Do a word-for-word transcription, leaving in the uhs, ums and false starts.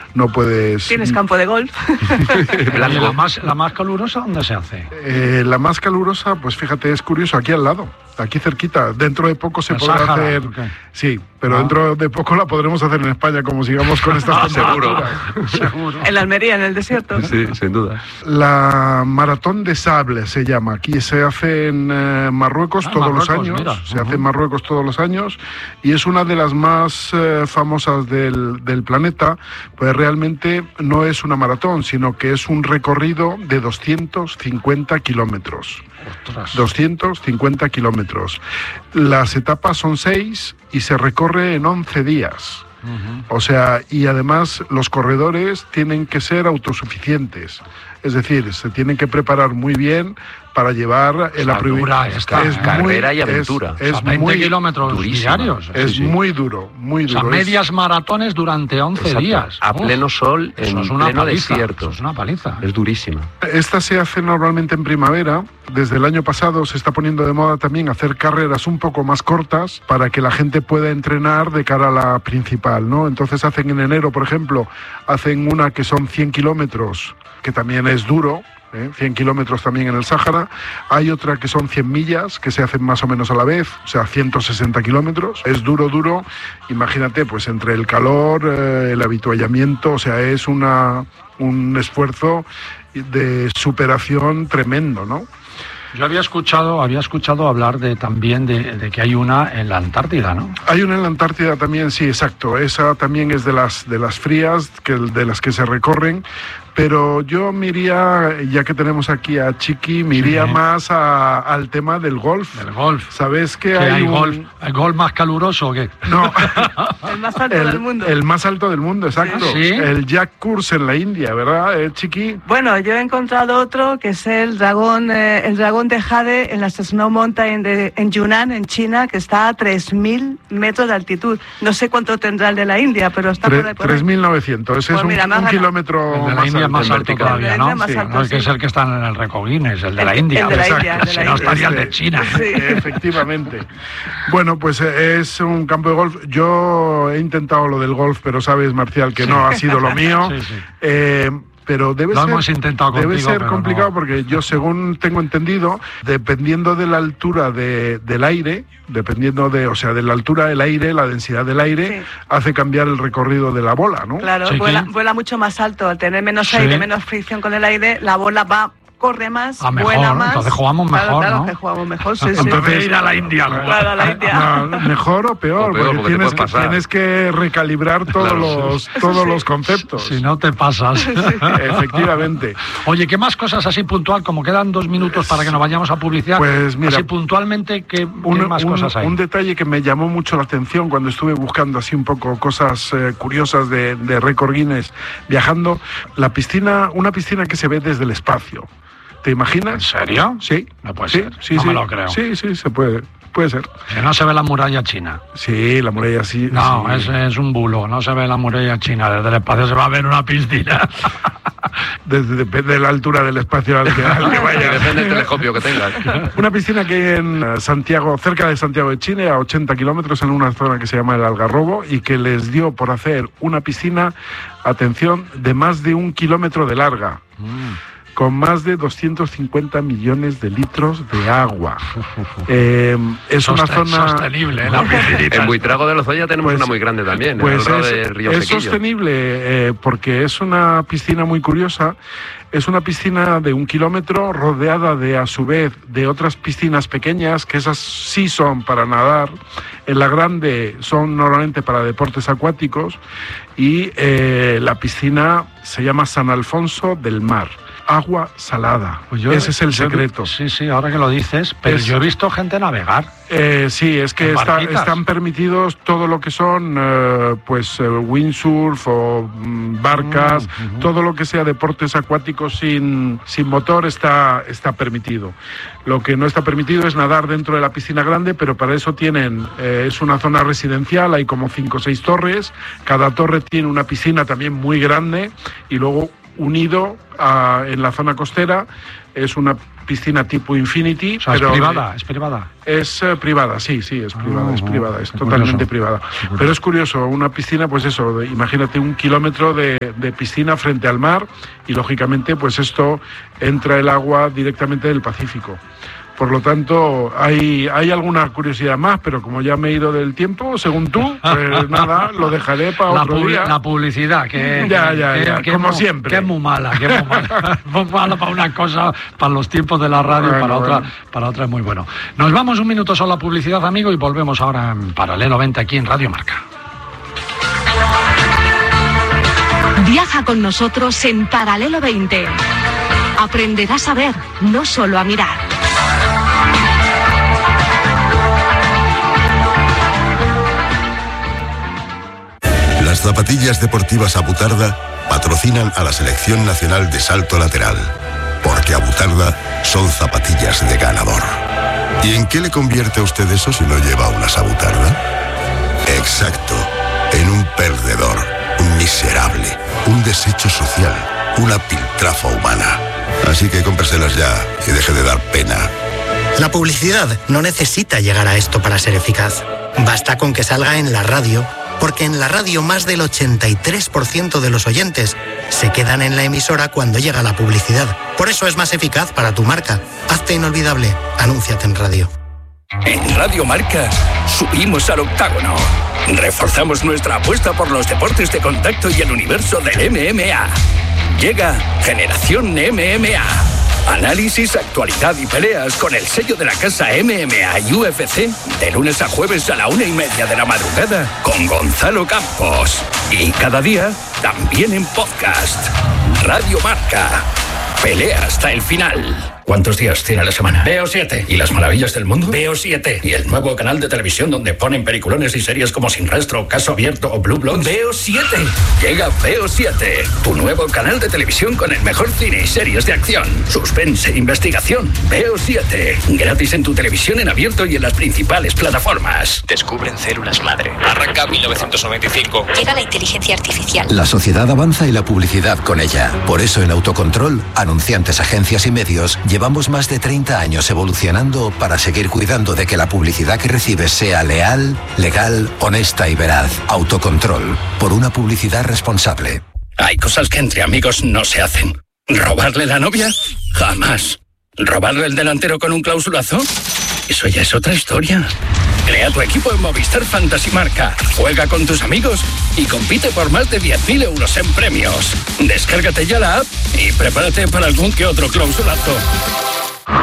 no puedes... Tienes campo de golf. la, más, ¿La más calurosa dónde se hace? Eh, la más calurosa, pues fíjate, es curioso, aquí al lado, aquí cerquita. Dentro de poco se podrá Sáhara, hacer... Okay. Sí, pero ah. dentro de poco la podremos hacer en España, como sigamos con estas temperaturas. Seguro. Seguro. En la Almería, en el desierto. Sí, sin duda. La Maratón de Sable se llama. Aquí se hace en eh, Marruecos ah, todos Marruecos, los años. Mira. Se uh-huh. hace en Marruecos todos los años y es una de las más eh, famosas del, del planeta. Pues realmente no es una maratón, sino que es un recorrido de doscientos cincuenta kilómetros. Ostras. doscientos cincuenta kilómetros. Las etapas son seis y se recorre en once días. Uh-huh. O sea, y además los corredores tienen que ser autosuficientes. Es decir, se tienen que preparar muy bien para llevar el dura esta, es carrera muy, y aventura. Es, es o sea, veinte muy, kilómetros durísima. diarios. Es sí, sí. muy duro, muy duro. O sea, medias es, maratones durante once Exacto. días. A Uf, pleno sol, en eso es una pleno paliza, desierto. Eso es una paliza. Es durísima. Esta se hace normalmente en primavera. Desde el año pasado se está poniendo de moda también hacer carreras un poco más cortas para que la gente pueda entrenar de cara a la principal, ¿no? Entonces hacen en enero, por ejemplo, hacen una que son cien kilómetros, que también es duro. ¿Eh? cien kilómetros también en el Sáhara. Hay otra que son cien millas, que se hacen más o menos a la vez, o sea, ciento sesenta kilómetros. Es duro, duro. Imagínate, pues entre el calor, eh, el habituallamiento, o sea, es una, un esfuerzo de superación tremendo, ¿no? Yo había escuchado, había escuchado hablar de también de, de que hay una en la Antártida, ¿no? Hay una en la Antártida también, sí, exacto. Esa también es de las de las frías, que, de las que se recorren. Pero yo me iría, ya que tenemos aquí a Chiqui, me iría sí. más a, al tema del golf. Del golf. ¿Sabes que hay, hay un... golf? ¿Hay golf más caluroso o qué? No. El más alto el, del mundo. El más alto del mundo, exacto. ¿Sí? El Jack Course en la India, ¿verdad, eh, Chiqui? Bueno, yo he encontrado otro que es el dragón, eh, el dragón de Jade en las Snow Mountain de, en Yunnan, en China, que está a tres mil metros de altitud. No sé cuánto tendrá el de la India, pero está Tre- por ahí. Por tres mil novecientos, ese pues es mira, un, un kilómetro el de la más India alto. más alto todavía, ¿no? Más Sí, alto, no, el que sí. es el que está en el récord Guinness, el de la El- India. el de la Exacto. India, el de la Si no India. estaría el de China. Sí. Efectivamente. Bueno, pues es un campo de golf. Yo he intentado lo del golf, pero sabes, Marcial, que Sí. no ha sido lo mío. Sí, sí. Eh, pero debe Lo ser, hemos intentado debe contigo, ser pero complicado no. porque yo, según tengo entendido, dependiendo de la altura de, del aire, dependiendo de, o sea, de la altura del aire, la densidad del aire, Sí. hace cambiar el recorrido de la bola, ¿no? Claro, Sí, vuela, que- vuela mucho más alto. Al tener menos Sí. aire, menos fricción con el aire, la bola va, corre más, Ah, mejor, vuela ¿no? más. Entonces jugamos Claro, mejor, claro, ¿no? que jugamos mejor, sí, sí. Entonces ir a la India. Claro, a la India. No, mejor o peor, O peor, porque, porque te tienes, puede que, pasar. tienes que recalibrar todos Claro, los, sí. todos Eso sí. los conceptos. Si no te pasas. Efectivamente. Oye, ¿qué más cosas así puntual? Como quedan dos minutos para que nos vayamos a publicidad. Pues mira, así puntualmente, ¿qué, Un, qué más un- cosas hay? un detalle que me llamó mucho la atención cuando estuve buscando así un poco cosas eh, curiosas de, de récord Guinness viajando, la piscina, una piscina que se ve desde el espacio. ¿Te imaginas? ¿En serio? Sí. No puede sí, ser. sí, No sí. me lo creo. Sí, sí, se puede. Puede ser. Que no se ve la muralla china. Sí, la muralla sí. No, sí. es, es un bulo. No se ve la muralla china. Desde el espacio se va a ver una piscina. Desde, depende de la altura del espacio al que, al que Y vaya. depende del telescopio que tengas. Una piscina que hay en eh, Santiago, cerca de Santiago de Chile, a ochenta kilómetros, en una zona que se llama el Algarrobo, y que les dio por hacer una piscina, atención, de más de un kilómetro de larga, con más de doscientos cincuenta millones de litros de agua. Eh, es una Sosten- zona... Sostenible, ¿eh? La piscinita. En Buitrago de Lozoya tenemos Pues- una muy grande también, Pues en el es, de Río es Sequillo. sostenible eh, porque es una piscina muy curiosa. Es una piscina de un kilómetro rodeada de, a su vez, de otras piscinas pequeñas, que esas sí son para nadar. En la grande son normalmente para deportes acuáticos. Y eh, la piscina se llama San Alfonso del Mar. Agua salada. Pues yo- Ese es el yo- secreto. Sí, sí, ahora que lo dices. Pero Es- yo he visto gente navegar. Eh, sí, es que ¿En está- barquitas? están permitidos todo lo que son eh, pues eh, windsurf o mm, barcas, Mm, ujú. todo lo que sea deportes acuáticos sin, sin motor está, está permitido. Lo que no está permitido es nadar dentro de la piscina grande, pero para eso tienen, eh, es una zona residencial, hay como cinco o seis torres, cada torre tiene una piscina también muy grande y luego unido a, en la zona costera. Es una piscina tipo Infinity. O sea, pero es privada, es privada. Es eh, privada, sí, sí, es privada, Ah, es privada, es qué totalmente curioso. privada. Qué curioso. Pero es curioso, una piscina, pues eso, de- imagínate un kilómetro de, de piscina frente al mar y lógicamente pues esto entra el agua directamente del Pacífico. Por lo tanto, hay, hay alguna curiosidad más, pero como ya me he ido del tiempo, según tú, pues nada, lo dejaré para La, otro publi- día. la publicidad, que, Ya, que- ya, que- ya, que como es mu- siempre. Que es muy mala, que es muy mala. Muy mala para una cosa, para los tiempos de la radio, Bueno, para otra, bueno. para otra es muy bueno. Nos vamos un minuto solo a publicidad, amigo, y volvemos ahora en Paralelo veinte aquí en Radio Marca. Viaja con nosotros en Paralelo veinte. Aprenderás a ver, no solo a mirar. Las zapatillas deportivas Abutarda patrocinan a la Selección Nacional de Salto Lateral, porque Abutarda son zapatillas de ganador. ¿Y en qué le convierte a usted eso si no lleva unas Abutarda? Exacto, en un perdedor, un miserable, un desecho social, una piltrafa humana. Así que cómpreselas ya y deje de dar pena. La publicidad no necesita llegar a esto para ser eficaz. Basta con que salga en la radio, porque en la radio más del ochenta y tres por ciento de los oyentes se quedan en la emisora cuando llega la publicidad. Por eso es más eficaz para tu marca. Hazte inolvidable. Anúnciate en radio. En Radio Marca subimos al octágono. Reforzamos nuestra apuesta por los deportes de contacto y el universo del M M A. Llega Generación M M A. Análisis, actualidad y peleas con el sello de la casa M M A y U F C de lunes a jueves a la una y media de la madrugada con Gonzalo Campos. Y cada día también en podcast. Radio Marca. Pelea hasta el final. ¿Cuántos días tiene la semana? Veo siete. ¿Y las maravillas del mundo? Veo siete. ¿Y el nuevo canal de televisión donde ponen peliculones y series como Sin Rastro, Caso Abierto o Blue Bloods? Veo siete. Llega Veo siete, tu nuevo canal de televisión con el mejor cine y series de acción, suspense, investigación. Veo siete. Gratis en tu televisión en abierto y en las principales plataformas. Descubren células madre. Arranca mil novecientos noventa y cinco. Llega la inteligencia artificial. La sociedad avanza y la publicidad con ella. Por eso en Autocontrol, anunciantes, agencias y medios, llevamos más de treinta años evolucionando para seguir cuidando de que la publicidad que recibes sea leal, legal, honesta y veraz. Autocontrol, por una publicidad responsable. Hay cosas que entre amigos no se hacen. ¿Robarle la novia? Jamás. ¿Robarle el delantero con un clausulazo? Eso ya es otra historia. Crea tu equipo en Movistar Fantasy Marca. Juega con tus amigos y compite por más de diez mil euros en premios. Descárgate ya la app y prepárate para algún que otro clausulazo.